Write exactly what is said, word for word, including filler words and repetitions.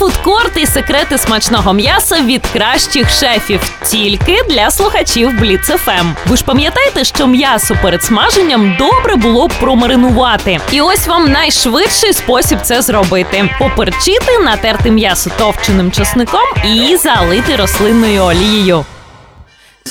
Фудкорт і секрети смачного м'яса від кращих шефів. Тільки для слухачів Бліц еф ем. Ви ж пам'ятаєте, що м'ясо перед смаженням добре було б промаринувати. І ось вам найшвидший спосіб це зробити. Поперчити, натерти м'ясо товченим чесником і залити рослинною олією.